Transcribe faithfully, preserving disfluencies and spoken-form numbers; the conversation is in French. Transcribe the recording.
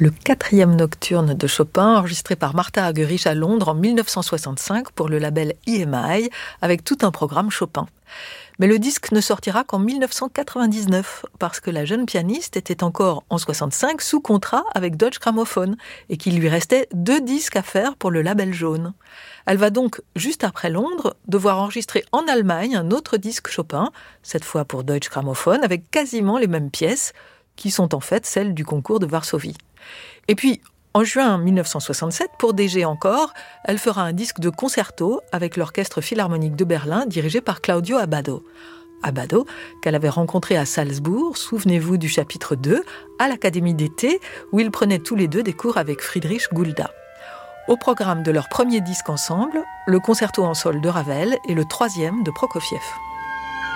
le quatrième nocturne de Chopin, enregistré par Martha Argerich à Londres en mille neuf cent soixante-cinq pour le label E M I, avec tout un programme Chopin. Mais le disque ne sortira qu'en mille neuf cent quatre-vingt-dix-neuf, parce que la jeune pianiste était encore en soixante-cinq sous contrat avec Deutsche Grammophon, et qu'il lui restait deux disques à faire pour le label jaune. Elle va donc, juste après Londres, devoir enregistrer en Allemagne un autre disque Chopin, cette fois pour Deutsche Grammophon, avec quasiment les mêmes pièces, qui sont en fait celles du concours de Varsovie. Et puis, en juin mille neuf cent soixante-sept, pour D G encore, elle fera un disque de concerto avec l'Orchestre Philharmonique de Berlin, dirigé par Claudio Abbado. Abbado, qu'elle avait rencontré à Salzbourg, souvenez-vous du chapitre deux, à l'Académie d'été, où ils prenaient tous les deux des cours avec Friedrich Gulda. Au programme de leur premier disque ensemble, le concerto en sol de Ravel et le troisième de Prokofiev.